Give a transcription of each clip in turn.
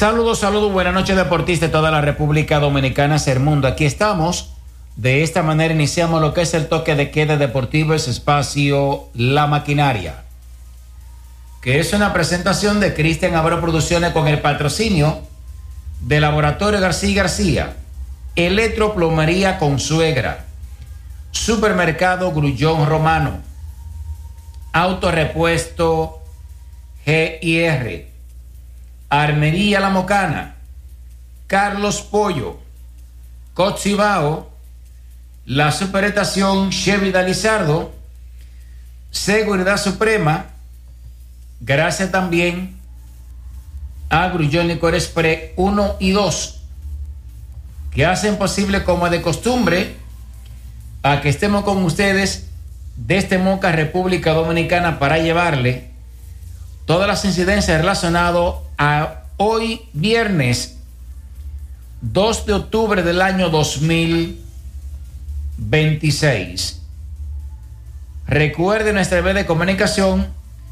Saludos, buenas noches deportistas de toda la República Dominicana, Sermundo. Aquí estamos. De esta manera iniciamos lo que es el toque de queda deportivo, ese espacio La Maquinaria, que es una presentación de Cristian Abreu Producciones con el patrocinio de Laboratorio García, Electroplomería Consuegra, Supermercado Grullón Romano, Autorepuesto GIR, Armería La Mocana, Carlos Pollo, Cotzibao, la Superestación Chevy Dalizardo, Seguridad Suprema. Gracias también a Grullón Licor Express 1 y 2, que hacen posible, como de costumbre, a que estemos con ustedes desde Moca, República Dominicana, para llevarle todas las incidencias relacionadas a hoy, viernes 2 de octubre del año 2026. Recuerde nuestra vía de comunicación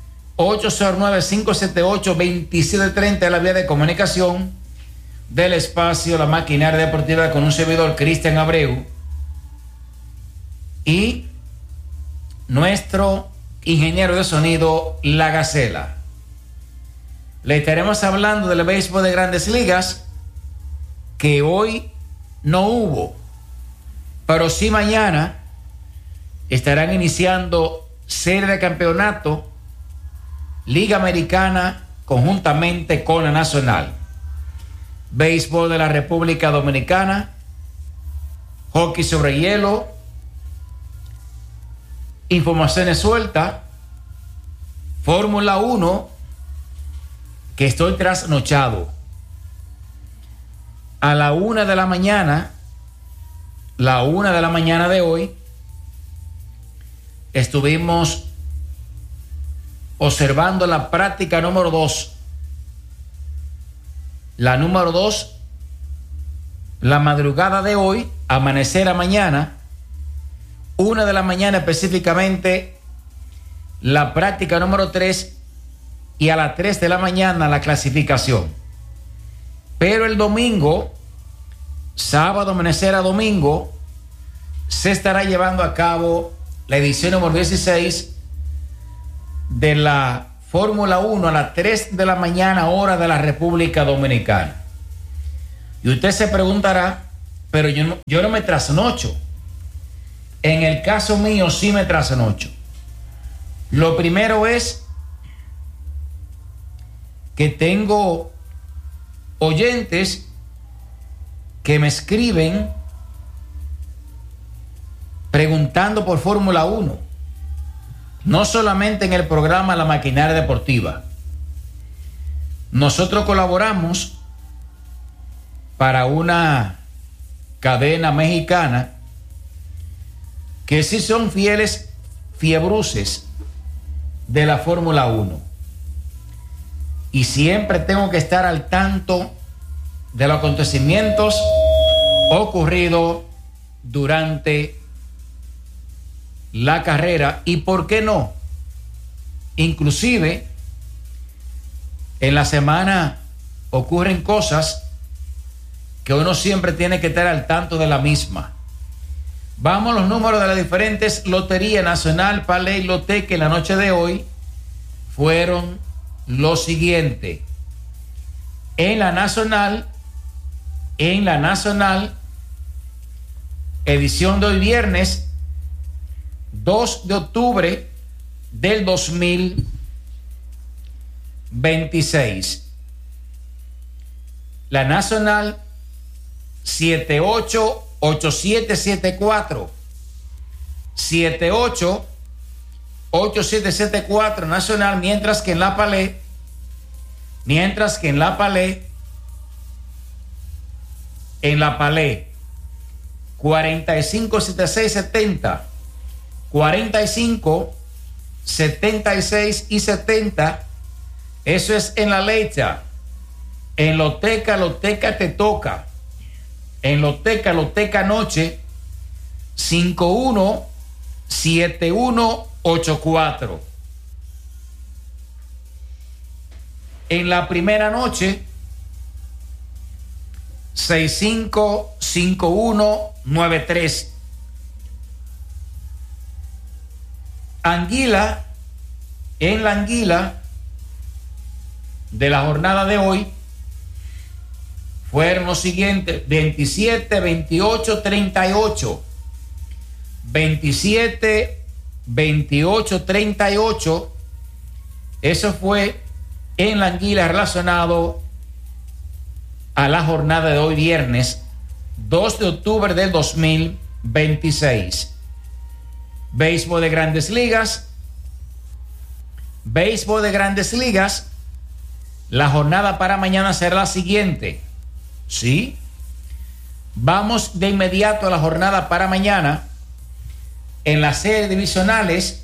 809-578-2730, la vía de comunicación del espacio La Maquinaria Deportiva, con un servidor, Cristian Abreu, y nuestro ingeniero de sonido, La Gacela. Le estaremos hablando del béisbol de Grandes Ligas, que hoy no hubo, pero sí mañana estarán iniciando serie de campeonato, Liga Americana conjuntamente con la Nacional, béisbol de la República Dominicana, hockey sobre hielo, informaciones sueltas, Fórmula 1, que estoy trasnochado. A la 1 de la mañana de hoy, estuvimos observando la práctica número 2. La número 2, la madrugada de hoy, amanecer a mañana, 1 de la mañana específicamente, la práctica número 3, y a las 3 de la mañana la clasificación. Pero el domingo, sábado amanecer a domingo, se estará llevando a cabo la edición número 16 de la Fórmula 1 a las 3 de la mañana, hora de la República Dominicana. Y usted se preguntará, pero yo no me trasnocho. En el caso mío sí me trasnocho. Lo primero es que tengo oyentes que me escriben preguntando por Fórmula 1, no solamente en el programa La Maquinaria Deportiva. Nosotros colaboramos para una cadena mexicana que sí son fieles fiebruces de la Fórmula 1, y siempre tengo que estar al tanto de los acontecimientos ocurridos durante la carrera, y por qué no, inclusive en la semana ocurren cosas que uno siempre tiene que estar al tanto de la misma. Vamos a los números de las diferentes loterías nacional, Palé y Loteca en la noche de hoy. Fueron lo siguiente: en la nacional, edición de hoy, viernes 2 de octubre del 2026. La nacional 788774, 788774 nacional, mientras que en la Palé 457670, 45, 76 y 70. Eso es en la lecha. En Loteca te toca. En Loteca noche 517184. En la primera noche 655193. Anguila, en la anguila de la jornada de hoy fueron los siguientes: 27, 28, 38. 27, 28, 38. Eso fue en la anguila relacionado a la jornada de hoy, viernes 2 de octubre del 2026. Béisbol de Grandes Ligas. Béisbol de Grandes Ligas. La jornada para mañana será la siguiente. ¿Sí? Vamos de inmediato a la jornada para mañana. En las series divisionales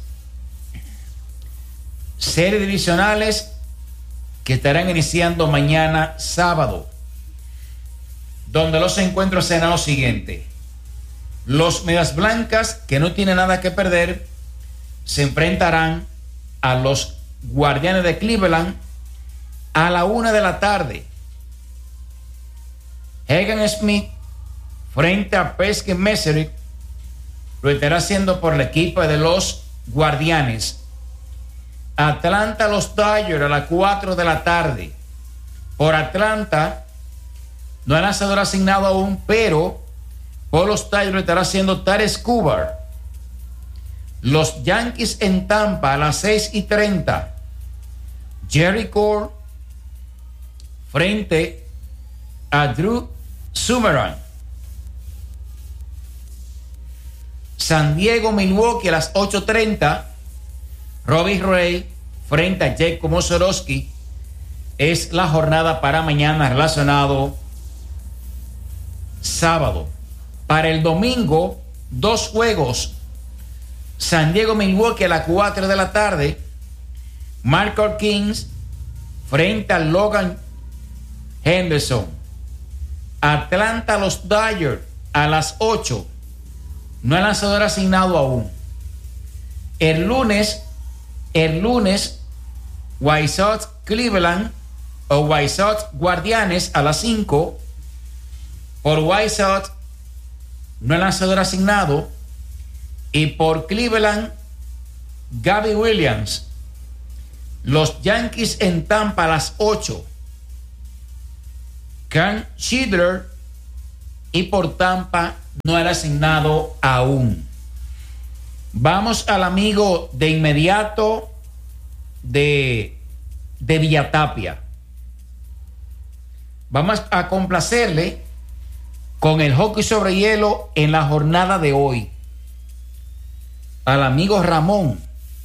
que estarán iniciando mañana sábado, donde los encuentros serán los siguientes. Los Medias Blancas, que no tienen nada que perder, se enfrentarán a los Guardianes de Cleveland a la 1 de la tarde. Hagan Smith frente a Pesky Meserick lo estará haciendo por el equipo de los Guardianes. Atlanta, los Dodgers a las 4 de la tarde. Por Atlanta no hay lanzador asignado aún, pero por los Dodgers estará haciendo Tarik Skubal. Los Yankees en Tampa a las 6:30. Jerry Cole frente a Drew Summerall. San Diego, Milwaukee a las 8:30. Robbie Ray frente a Jacob Mozorowski. Es la jornada para mañana relacionado sábado. Para el domingo, 2 juegos. San Diego, Milwaukee a las 4 de la tarde. Marco Kings frente a Logan Henderson. Atlanta, los Dodgers a las 8. No hay lanzador asignado aún. El lunes, White Sox Cleveland o White Sox Guardianes a las 5. Por White Sox no hay lanzador asignado. Y por Cleveland, Gabby Williams. Los Yankees en Tampa a las 8. Kyle Schindler. Y por Tampa no era asignado aún. Vamos al amigo de inmediato de Villatapia. Vamos a complacerle con el hockey sobre hielo en la jornada de hoy. Al amigo Ramón.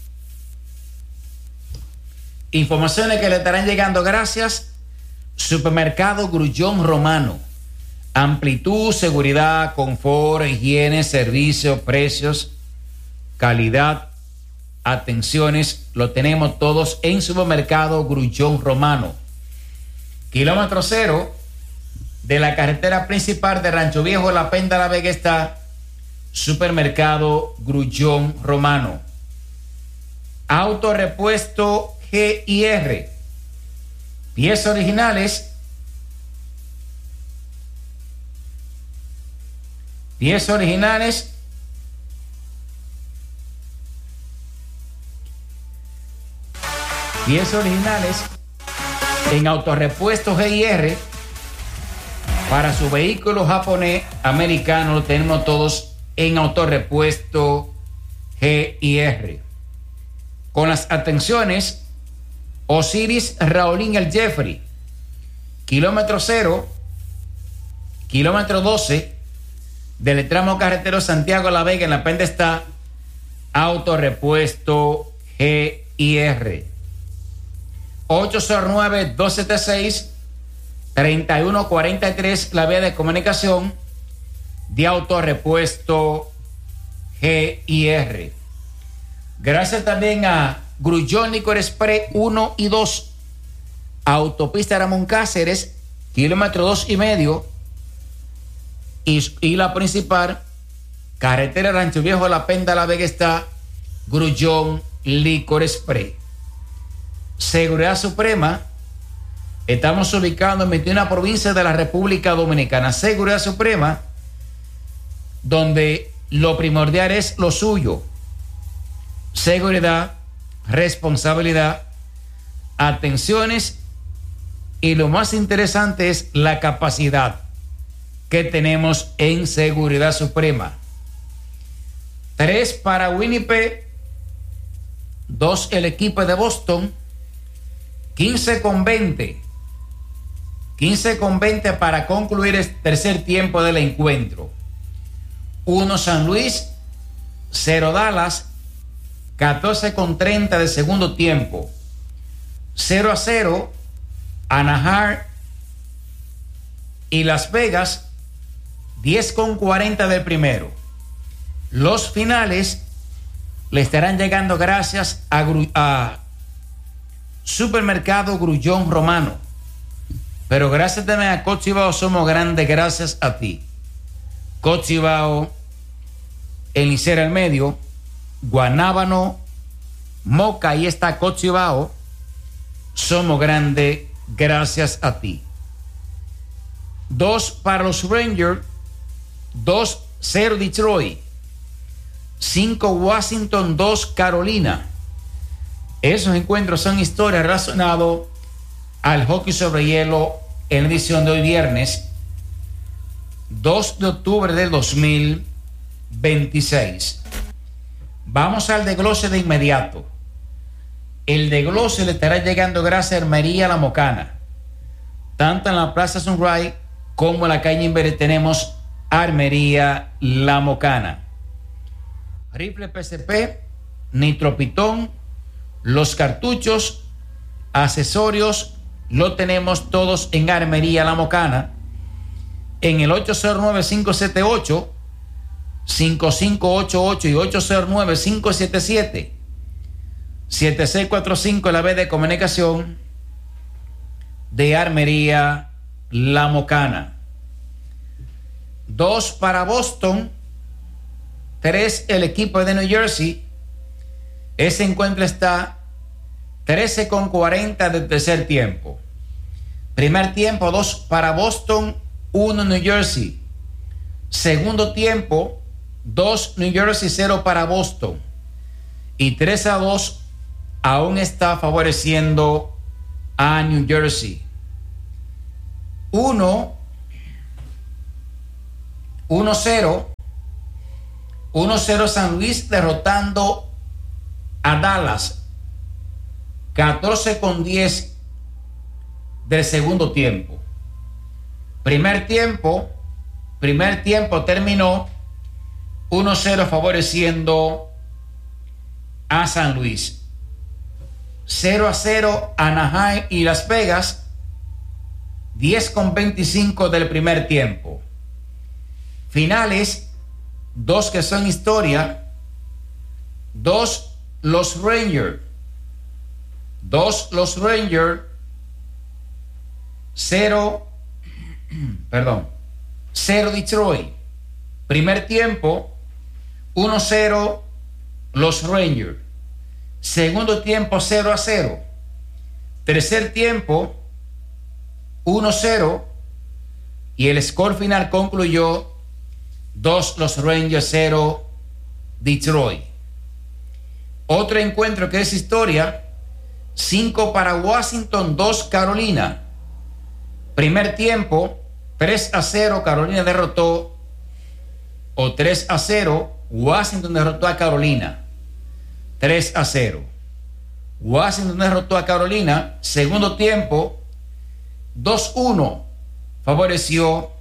Informaciones que le estarán llegando gracias Supermercado Grullón Romano. Amplitud, seguridad, confort, higiene, servicio, precios, calidad, atenciones, lo tenemos todos en Supermercado Grullón Romano. Kilómetro 0 de la carretera principal de Rancho Viejo, La Penda, La Vega está Supermercado Grullón Romano. Autorepuesto GIR. Piezas originales. Piezas originales. Piezas originales en Autorepuesto GIR. Para su vehículo japonés, americano, lo tenemos todos en Autorepuesto GIR. Con las atenciones, Osiris Raulín el Jeffrey. Kilómetro 0, kilómetro 12 del tramo carretero Santiago La Vega, en La Penda está Autorepuesto GIR. 809-276-3143, la vía de comunicación de Autorepuesto GIR. Gracias también a Grullón Licor Express 1 y 2, autopista Ramón Cáceres, kilómetro 2,5, y la principal, carretera Rancho Viejo, La Penda, La Vega está Grullón Licor Express. Seguridad Suprema Estamos ubicados en 21 provincias de la República Dominicana. Seguridad Suprema, donde lo primordial es lo suyo. Seguridad, responsabilidad, atenciones y lo más interesante es la capacidad que tenemos en Seguridad Suprema. 3 para Winnipeg, 2 el equipo de Boston, 15-20. 15-20 para concluir el tercer tiempo del encuentro. 1 San Luis, 0 Dallas, 14-30 de segundo tiempo. 0-0 Anaheim y Las Vegas, 10-40 del primero. Los finales le estarán llegando gracias a Supermercado Grullón Romano. Pero gracias también a Cochibao somos grandes gracias a ti. Cochibao, el Licera al medio, Guanábano, Moca, ahí está Cochibao. Somos grandes gracias a ti. 2 para los Rangers, 2-0 Detroit, 5 Washington, 2 Carolina. Esos encuentros son historias relacionadas al hockey sobre hielo en la edición de hoy viernes 2 de octubre del 2026. Vamos al desglose de inmediato. El desglose le estará llegando gracias a Armería La Mocana. Tanto en la Plaza Sunrise como en la calle Inver tenemos Armería La Mocana. Rifle PCP, Nitropitón, los cartuchos, accesorios, lo tenemos todos en Armería La Mocana. En el 809-578-5588 y 809-577-7645, la vez de comunicación de Armería La Mocana. 2 para Boston, 3 el equipo de New Jersey. Ese encuentro está 13:40 del tercer tiempo. Primer tiempo 2 para Boston, 1 New Jersey. Segundo tiempo 2 New Jersey, 0 para Boston. Y 3-2 aún está favoreciendo a New Jersey. 1-0 San Luis derrotando a Dallas. 14:10 del segundo tiempo. Primer tiempo terminó 1-0 favoreciendo a San Luis. 0-0 Anaheim y Las Vegas, 10:25 del primer tiempo. Finales, 2 que son historia. 2 los Rangers. 0 Detroit. Primer tiempo 1-0 los Rangers. Segundo tiempo 0-0. Tercer tiempo 1-0 y el score final concluyó 2 los Rangers, 0 Detroit. Otro encuentro que es historia, 5 para Washington, 2 Carolina. Primer tiempo 3-0 Carolina derrotó, o 3-0 Washington derrotó a Carolina. 3-0 Washington derrotó a Carolina. Segundo tiempo 2-1 favoreció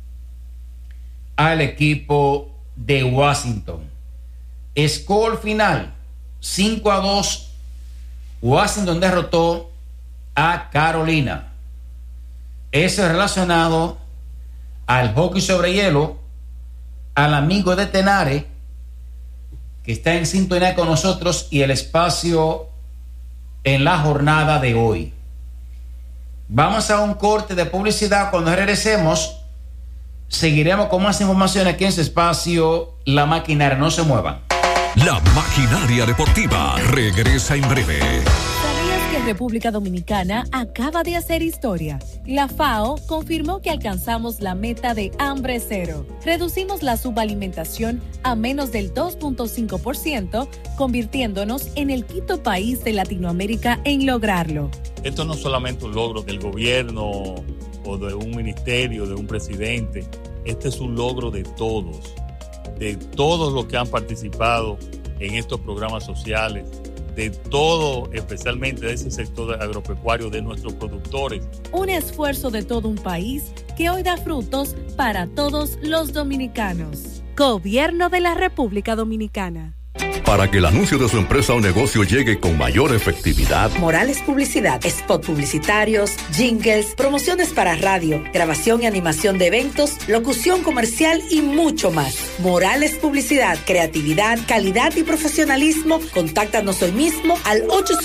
al equipo de Washington. Score final 5-2 Washington derrotó a Carolina. Eso es relacionado al hockey sobre hielo, al amigo de Tenare que está en sintonía con nosotros y el espacio en la jornada de hoy. Vamos a un corte de publicidad. Cuando regresemos seguiremos con más información aquí en su espacio La Maquinaria. No se muevan. La Maquinaria Deportiva regresa en breve. ¿Sabías que el República Dominicana acaba de hacer historia. La FAO confirmó que alcanzamos la meta de hambre cero. Reducimos la subalimentación a menos del 2.5%, convirtiéndonos en el quinto país de Latinoamérica en lograrlo. Esto no es solamente un logro del gobierno o de un ministerio, de un presidente. Este es un logro de todos los que han participado en estos programas sociales, de todo, especialmente de ese sector agropecuario, de nuestros productores. Un esfuerzo de todo un país que hoy da frutos para todos los dominicanos. Gobierno de la República Dominicana. Para que el anuncio de su empresa o negocio llegue con mayor efectividad, Morales Publicidad, spot publicitarios, jingles, promociones para radio, grabación y animación de eventos, locución comercial y mucho más. Morales Publicidad, creatividad, calidad y profesionalismo. Contáctanos hoy mismo al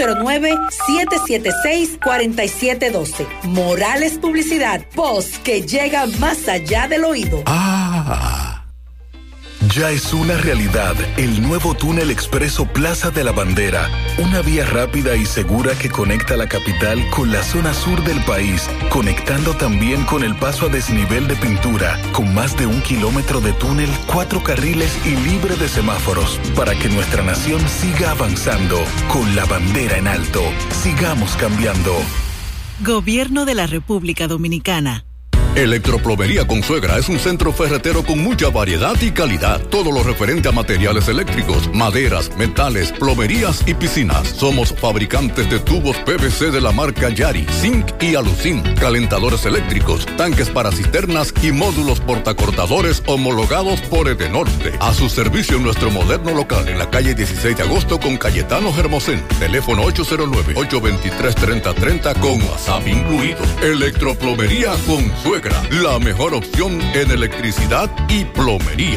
809-776-4712. Morales Publicidad, voz que llega más allá del oído. Ya es una realidad el nuevo túnel expreso Plaza de la Bandera, una vía rápida y segura que conecta la capital con la zona sur del país, conectando también con el paso a desnivel de Pintura, con más de 1 kilómetro de túnel, 4 carriles y libre de semáforos, para que nuestra nación siga avanzando con la bandera en alto. Sigamos cambiando. Gobierno de la República Dominicana. Electroplomería Consuegra es un centro ferretero con mucha variedad y calidad. Todo lo referente a materiales eléctricos, maderas, metales, plomerías y piscinas. Somos fabricantes de tubos PVC de la marca Yari, Zinc y Alucin, calentadores eléctricos, tanques para cisternas y módulos portacortadores homologados por Edenorte. A su servicio en nuestro moderno local en la calle 16 de agosto con Cayetano Hermosén. Teléfono 809-823-3030 con WhatsApp incluido. Electroplomería Consuegra. La mejor opción en electricidad y plomería.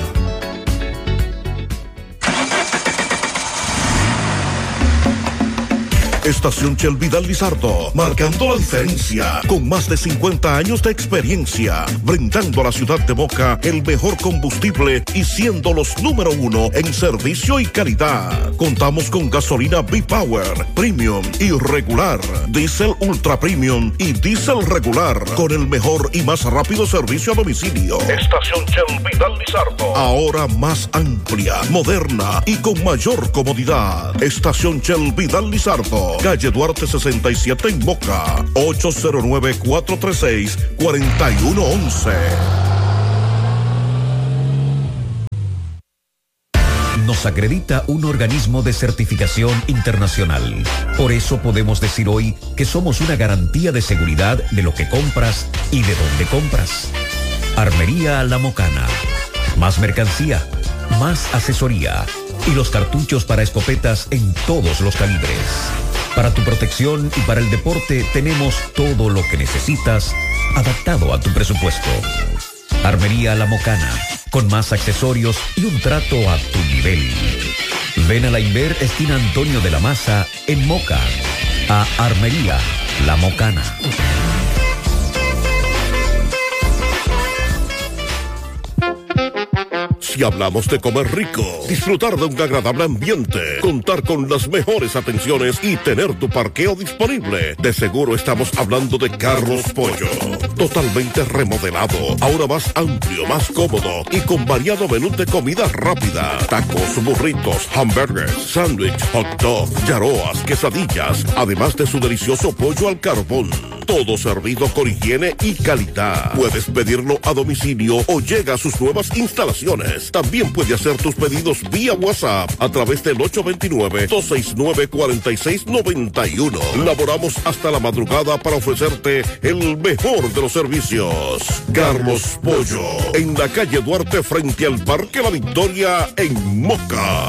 Estación Shell Vidal Lizardo, marcando la diferencia, con más de 50 años de experiencia, brindando a la ciudad de Moca el mejor combustible y siendo los número 1 en servicio y calidad. Contamos con gasolina B-Power, Premium y regular, Diesel Ultra Premium y Diesel regular, con el mejor y más rápido servicio a domicilio. Estación Shell Vidal Lizardo, ahora más amplia, moderna y con mayor comodidad. Estación Shell Vidal Lizardo, calle Duarte 67 en Moca, 809-436-4111. Nos acredita un organismo de certificación internacional. Por eso podemos decir hoy que somos una garantía de seguridad de lo que compras y de dónde compras. Armería La Mocana. Más mercancía, más asesoría y los cartuchos para escopetas en todos los calibres. Para tu protección y para el deporte tenemos todo lo que necesitas adaptado a tu presupuesto. Armería La Mocana, con más accesorios y un trato a tu nivel. Ven a la Inver esquina Antonio de la Maza en Moca, a Armería La Mocana. Si hablamos de comer rico, disfrutar de un agradable ambiente, contar con las mejores atenciones y tener tu parqueo disponible, de seguro estamos hablando de Carlos Pollo. Totalmente remodelado, ahora más amplio, más cómodo y con variado menú de comida rápida. Tacos, burritos, hamburgers, sándwich, hot dog, yaroas, quesadillas, además de su delicioso pollo al carbón. Todo servido con higiene y calidad. Puedes pedirlo a domicilio o llega a sus nuevas instalaciones. También puede hacer tus pedidos vía WhatsApp a través del 829-269-4691. Laboramos hasta la madrugada para ofrecerte el mejor de los servicios. Carlos Pollo, en la calle Duarte frente al Parque La Victoria en Moca.